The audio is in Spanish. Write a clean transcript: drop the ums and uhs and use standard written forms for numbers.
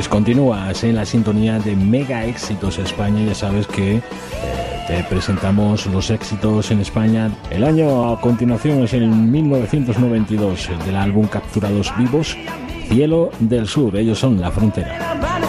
Pues continúas en la sintonía de Mega Éxitos España. Ya sabes que te presentamos los éxitos en España. El año a continuación es el 1992, del álbum Capturados Vivos, Cielo del Sur. Ellos son La Frontera.